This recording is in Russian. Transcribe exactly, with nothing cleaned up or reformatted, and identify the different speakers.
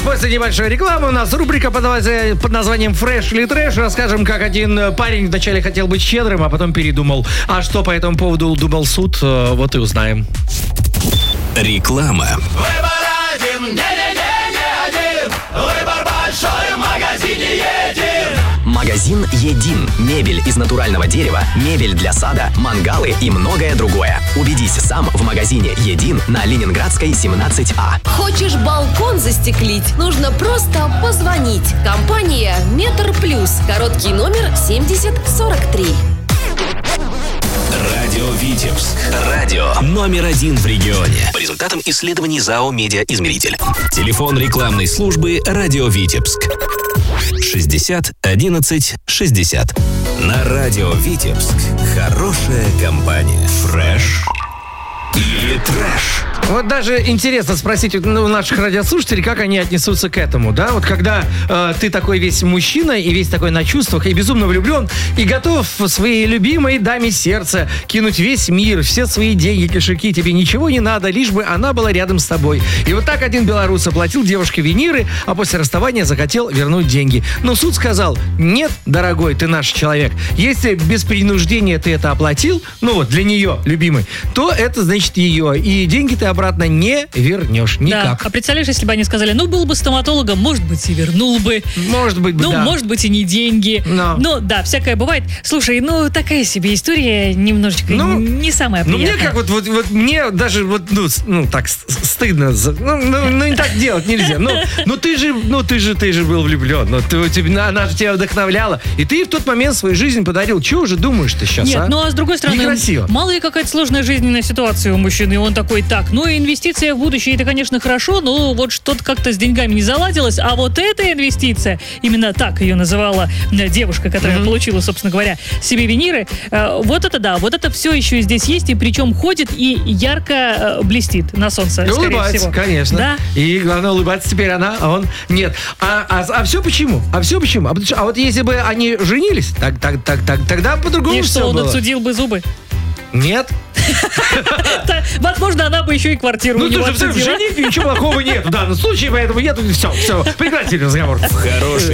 Speaker 1: После небольшой рекламы у нас рубрика под названием «Фреш или трэш». Расскажем, как один парень вначале хотел быть щедрым, а потом передумал. А что по этому поводу думал суд, вот и узнаем.
Speaker 2: Реклама.
Speaker 3: Выбор один, не-не-не, не один. Выбор большой в магазине «Един».
Speaker 2: Магазин «Един». Мебель из натурального дерева, мебель для сада, мангалы и многое другое. Убедись сам в магазине «Един» на Ленинградской, семнадцать А.
Speaker 4: Хочешь балкон застеклить? Нужно просто позвонить. Компания «Метр Плюс». Короткий номер семьдесят сорок три.
Speaker 2: Радио Витебск. Радио номер один в регионе. По результатам исследований ЗАО «Медиаизмеритель». Телефон рекламной службы «Радио Витебск». шестьдесят одиннадцать шестьдесят. На Радио Витебск. Хорошая компания. Фреш или трэш?
Speaker 1: Вот даже интересно спросить у наших радиослушателей, как они отнесутся к этому, да? Вот когда э, ты такой весь мужчина и весь такой на чувствах, и безумно влюблен, и готов своей любимой даме сердца кинуть весь мир, все свои деньги, кошельки, тебе ничего не надо, лишь бы она была рядом с тобой. И вот так один белорус оплатил девушке виниры, а после расставания захотел вернуть деньги. Но суд сказал: нет, дорогой, ты наш человек. Если без принуждения ты это оплатил, ну вот для нее, любимой, то это значит ее, и деньги ты обратно не вернешь никак.
Speaker 5: Да. А представляешь, если бы они сказали: ну, был бы стоматологом, может быть, и вернул бы.
Speaker 1: Может быть,
Speaker 5: ну,
Speaker 1: да.
Speaker 5: может быть, и не деньги.
Speaker 1: Но.
Speaker 5: Ну, да, всякое бывает. Слушай, ну, такая себе история немножечко ну, не самая приятная.
Speaker 1: Ну, мне как вот, вот, вот мне даже вот, ну, ну так стыдно. Ну, ну, ну, не так делать нельзя. Ну, ну, ты же, ну, ты же, ты же был влюблен. Ну, ты, тебе, она же тебя вдохновляла. И ты в тот момент свою жизнь подарил. Чего уже думаешь ты сейчас,
Speaker 5: Нет,
Speaker 1: а?
Speaker 5: ну, а с другой стороны,
Speaker 1: некрасиво.
Speaker 5: Мало ли какая-то сложная жизненная ситуация у мужчины. И он такой: так, ну, инвестиция в будущее, это, конечно, хорошо, но вот что-то как-то с деньгами не заладилось, а вот эта инвестиция, именно так ее называла девушка, которая mm-hmm. получила, собственно говоря, себе виниры, э, вот это да, вот это все еще здесь есть, и причем ходит и ярко э, блестит на солнце,
Speaker 1: и
Speaker 5: скорее
Speaker 1: улыбается,
Speaker 5: всего.
Speaker 1: конечно.
Speaker 5: Да?
Speaker 1: И главное, улыбается теперь она, а он нет. А, а, а все почему? А все почему? А, а вот если бы они женились, так, так, так, так, тогда по-другому
Speaker 5: и
Speaker 1: все
Speaker 5: что, он
Speaker 1: было.
Speaker 5: отсудил бы зубы?
Speaker 1: Нет.
Speaker 5: Возможно, она бы еще и квартиру у него отсудила.
Speaker 1: Ну, в женитьбе ничего плохого нет в данном случае, поэтому я тут все, все, прекратили разговор.
Speaker 2: В хорошей